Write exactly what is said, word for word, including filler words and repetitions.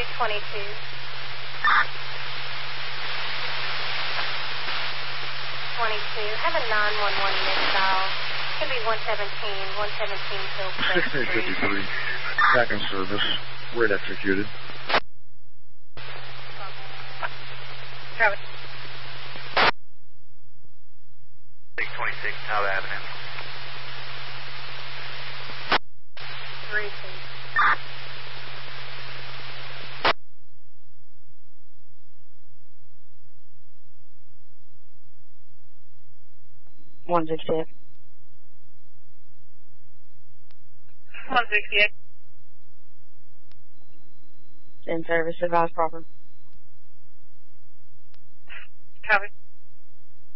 twenty-two. twenty-two. Have a nine one one missed dial. Could be one seventeen, one seventeen Hillcrest sixteen fifty-three. Back in service. Word executed. Copy. six twenty-six Tower Avenue. three two. one sixty-eight. one sixty-eight. In service, advise proper. Copy.